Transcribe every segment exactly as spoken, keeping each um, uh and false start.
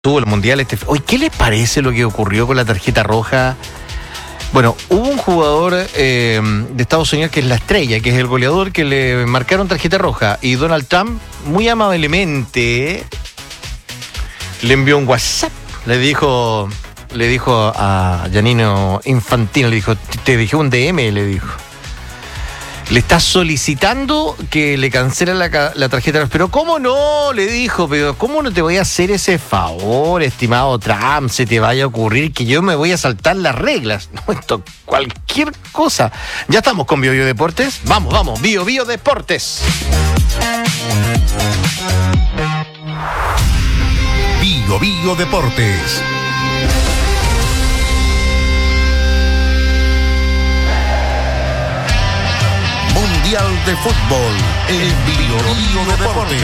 tuvo el Mundial este... Oye, ¿qué les parece lo que ocurrió con la tarjeta roja? Bueno, hubo un jugador eh, de Estados Unidos que es la estrella, que es el goleador, que le marcaron tarjeta roja, y Donald Trump, muy amablemente, le envió un WhatsApp, le dijo, le dijo a Giannino Infantino, le dijo, te dejé un D M, le dijo. Le está solicitando que le cancele la, la tarjeta. Pero ¿cómo no? Le dijo, pero ¿cómo no te voy a hacer ese favor, estimado Trump? Se te vaya a ocurrir que yo me voy a saltar las reglas. No, esto, cualquier cosa. Ya estamos con Bio Bio Deportes. Vamos, vamos, Bio Bio Deportes. Bio Bio Deportes. Mundial de Fútbol, el Bio Bio Deportes.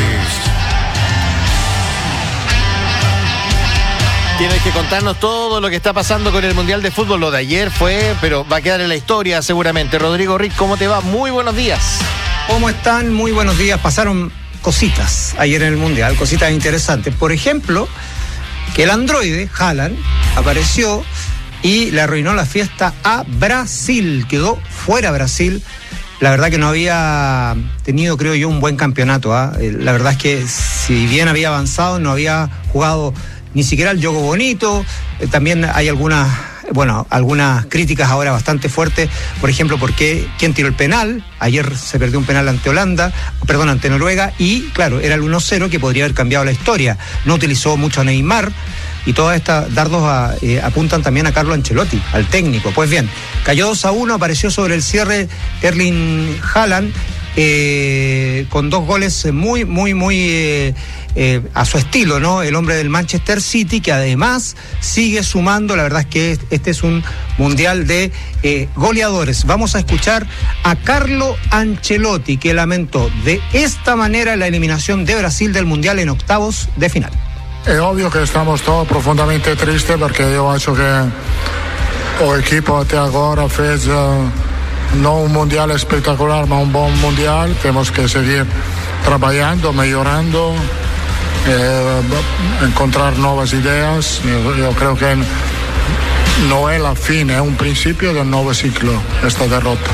Tienes que contarnos todo lo que está pasando con el Mundial de Fútbol. Lo de ayer fue, pero va a quedar en la historia seguramente. Rodrigo Rick, ¿cómo te va? Muy buenos días. ¿Cómo están? Muy buenos días. Pasaron cositas ayer en el Mundial, cositas interesantes. Por ejemplo, que el androide, Haaland, apareció y le arruinó la fiesta a Brasil. Quedó fuera Brasil. La verdad que no había tenido, creo yo, un buen campeonato. ¿eh? La verdad es que si bien había avanzado, no había jugado ni siquiera el juego bonito. Eh, también hay algunas, bueno, algunas críticas ahora bastante fuertes. Por ejemplo, porque quién tiró el penal. Ayer se perdió un penal ante Holanda, perdón, ante Noruega. Y claro, era el uno cero que podría haber cambiado la historia. No utilizó mucho a Neymar. Y todas estas dardos a, eh, apuntan también a Carlo Ancelotti, al técnico. Pues bien, cayó dos a uno, apareció sobre el cierre Erling Haaland, eh, con dos goles muy, muy, muy eh, eh, a su estilo, ¿no? El hombre del Manchester City, que además sigue sumando. La verdad es que este es un mundial de eh, goleadores. Vamos a escuchar a Carlo Ancelotti, que lamentó de esta manera la eliminación de Brasil del mundial en octavos de final. È ovvio che stiamo profondamente triste perché io acho che o equipo até agora fez uh, non un mondiale espectacular ma un buon mondiale. Tenemos que seguir trabajando, mejorando, eh, encontrar nuevas ideas. Yo, yo creo que no es la fin, es un principio del nuevo ciclo esta derrota.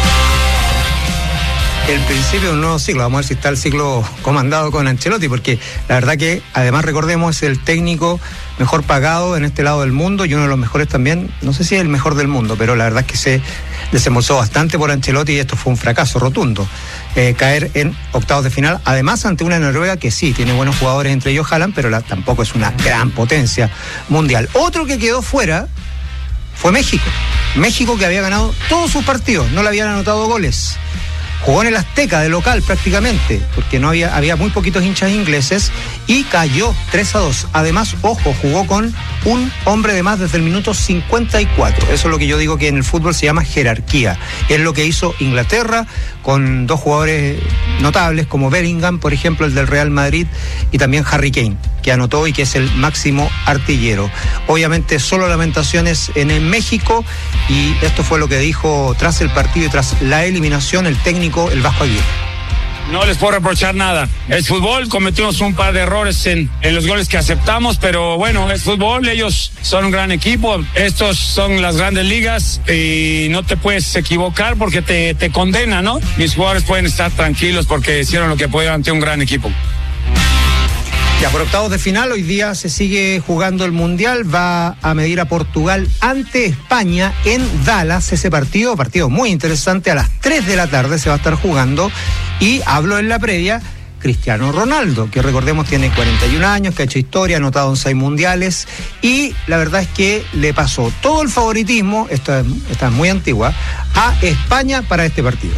El principio de un nuevo ciclo, vamos a ver si está el ciclo comandado con Ancelotti, porque la verdad que además recordemos es el técnico mejor pagado en este lado del mundo y uno de los mejores también, no sé si es el mejor del mundo, pero la verdad es que se desembolsó bastante por Ancelotti y esto fue un fracaso rotundo, eh, caer en octavos de final, además ante una Noruega que sí, tiene buenos jugadores, entre ellos Haaland, pero la, tampoco es una gran potencia mundial. Otro que quedó fuera fue México, México que había ganado todos sus partidos, no le habían anotado goles. Jugó en el Azteca de local prácticamente, porque no había, había muy poquitos hinchas ingleses y cayó tres a dos. Además, ojo, jugó con un hombre de más desde el minuto cincuenta y cuatro. Eso es lo que yo digo que en el fútbol se llama jerarquía. Es lo que hizo Inglaterra con dos jugadores notables como Bellingham, por ejemplo, el del Real Madrid, y también Harry Kane, que anotó y que es el máximo artillero. Obviamente solo lamentaciones en el México, y esto fue lo que dijo tras el partido y tras la eliminación el técnico, el Vasco Aguirre. No les puedo reprochar nada. Es fútbol, cometimos un par de errores en, en los goles que aceptamos, pero bueno, es fútbol, ellos son un gran equipo, estos son las grandes ligas y no te puedes equivocar porque te, te condena, ¿no? Mis jugadores pueden estar tranquilos porque hicieron lo que pudieron ante un gran equipo. Ya, por octavos de final, hoy día se sigue jugando el Mundial, va a medir a Portugal ante España en Dallas, ese partido, partido muy interesante, a las tres de la tarde se va a estar jugando, y habló en la previa Cristiano Ronaldo, que recordemos tiene cuarenta y un años, que ha hecho historia, ha anotado en seis mundiales, y la verdad es que le pasó todo el favoritismo, esta es muy antigua, a España para este partido.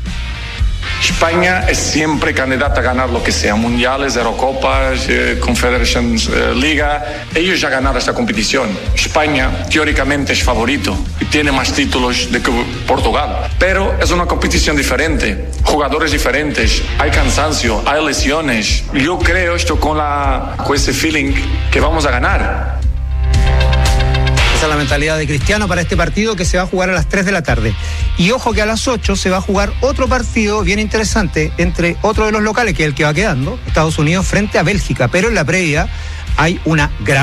España es siempre candidata a ganar lo que sea, mundiales, Eurocopas, eh, Confederations eh, Liga. Ellos ya ganaron esta competición. España teóricamente es favorito y tiene más títulos de que Portugal. Pero es una competición diferente, jugadores diferentes, hay cansancio, hay lesiones. Yo creo esto con, la, con ese feeling que vamos a ganar. Esa es la mentalidad de Cristiano para este partido que se va a jugar a las tres de la tarde. Y ojo que a las ocho se va a jugar otro partido bien interesante entre otro de los locales, que es el que va quedando, Estados Unidos frente a Bélgica. Pero en la previa hay una gran